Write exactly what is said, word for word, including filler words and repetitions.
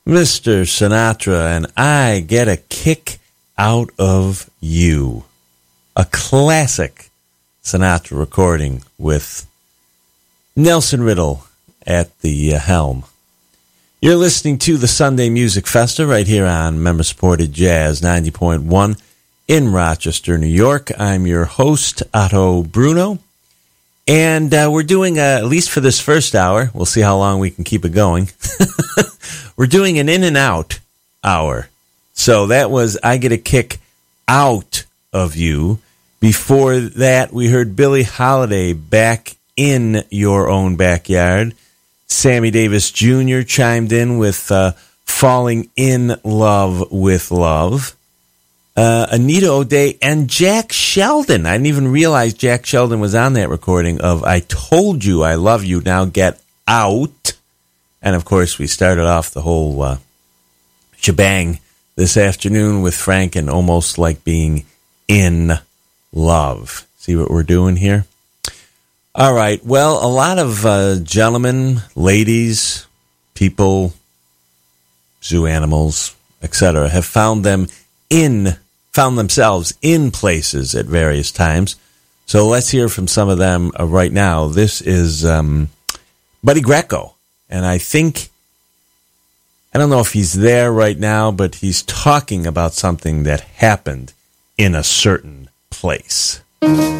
Mister Sinatra and I Get a Kick Out of You. A classic Sinatra recording with Nelson Riddle at the uh, helm. You're listening to the Sunday Music Festa right here on member-supported Jazz ninety point one in Rochester, New York. I'm your host, Otto Bruno. And uh, we're doing, uh, at least for this first hour, we'll see how long we can keep it going. We're doing an in and out hour. So that was I Get a Kick Out of You. Before that, we heard Billie Holiday, Back in Your Own Backyard. Sammy Davis Junior chimed in with uh, Falling in Love with Love. Uh, Anita O'Day and Jack Sheldon. I didn't even realize Jack Sheldon was on that recording of I Told You I Love You, Now Get Out. And, of course, we started off the whole uh, shebang this afternoon with Frank and Almost Like Being in Love. See what we're doing here? All right. Well, a lot of uh, gentlemen, ladies, people, zoo animals, et cetera, have found them in, found themselves in places at various times. So let's hear from some of them uh, right now. This is um, Buddy Greco. And I think, I don't know if he's there right now, but he's talking about something that happened in a certain place.